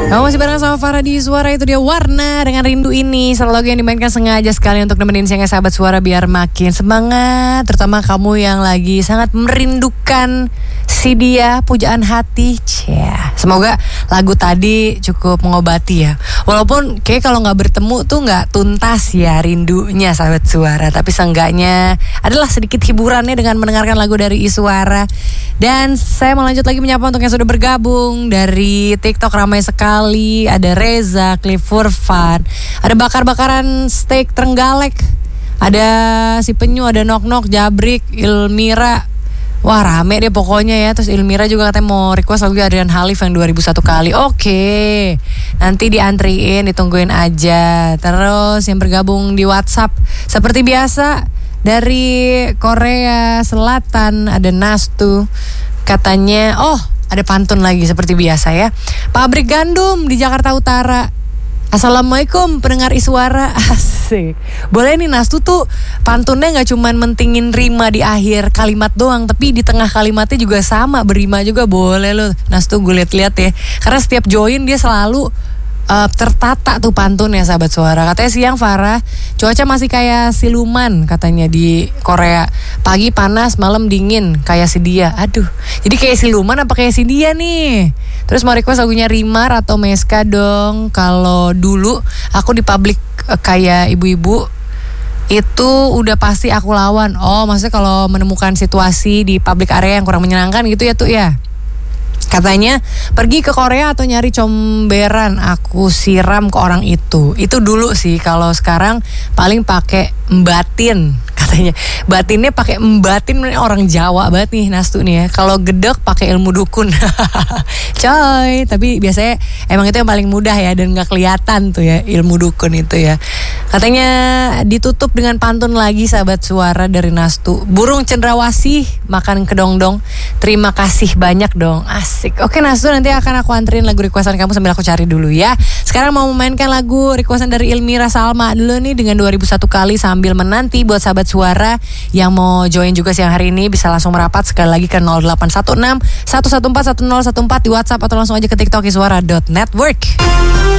Kamu masih bareng sama Farah di Suara, itu dia Warna dengan Rindu Ini. Selalu lagu yang dimainkan sengaja sekali untuk nemenin siangnya sahabat Suara biar makin semangat. Terutama kamu yang lagi sangat merindukan si dia, pujaan hati. Semoga lagu tadi cukup mengobati ya. Walaupun kayak kalau gak bertemu tuh gak tuntas ya rindunya sahabat Suara. Tapi seenggaknya adalah sedikit hiburannya dengan mendengarkan lagu dari Iswara. Dan saya mau lanjut lagi menyapa untuk yang sudah bergabung dari TikTok, ramai sekali. Ada Reza, Clifford Fan, ada bakar-bakaran steak Trenggalek, ada si Penyu, ada Nok-Nok, Jabrik, Ilmira. Wah rame deh pokoknya ya. Terus Ilmira juga katanya mau request lagu Adrian Halif yang 2001 kali. Oke, nanti diantriin, ditungguin aja. Terus yang bergabung di WhatsApp seperti biasa dari Korea Selatan ada Nastu. Katanya ada pantun lagi seperti biasa ya. Pabrik gandum di Jakarta Utara. Assalamualaikum pendengar Iswara. Asik. Boleh nih Nastu tuh pantunnya gak cuman mentingin rima di akhir kalimat doang, tapi di tengah kalimatnya juga sama, berima juga boleh loh Nastu, gue liat-liat ya. Karena setiap join dia selalu tertata tuh pantunnya sahabat Suara. Katanya siang Farah, cuaca masih kayak siluman katanya di Korea. Pagi panas, malam dingin kayak si dia. Aduh, jadi kayak siluman apa kayak si dia nih? Terus mau request lagunya Rimar atau Meska dong. Kalau dulu aku di publik kayak ibu-ibu itu udah pasti aku lawan. Maksudnya kalau menemukan situasi di public area yang kurang menyenangkan gitu ya tuh ya. Katanya pergi ke Korea atau nyari comberan, aku siram ke orang itu. Itu dulu sih. Kalau sekarang paling pakai batin katanya. Batinnya pakai batin, orang Jawa banget nih Nastu nih ya. Kalau gedek pakai ilmu dukun. Coy, tapi biasanya emang itu yang paling mudah ya dan gak kelihatan tuh ya ilmu dukun itu ya. Katanya ditutup dengan pantun lagi sahabat Suara dari Nastu. Burung cendrawasih makan kedongdong, terima kasih banyak dong. Asik. Oke Nastu, nanti akan aku anterin lagu requestan kamu sambil aku cari dulu ya. Sekarang mau memainkan lagu requestan dari Ilmira Salma dulu nih dengan 2001 kali, sambil menanti buat sahabat Suara yang mau join juga siang hari ini bisa langsung merapat sekali lagi ke 0816 114 1014 di WhatsApp atau langsung aja ke TikTok iswara.network.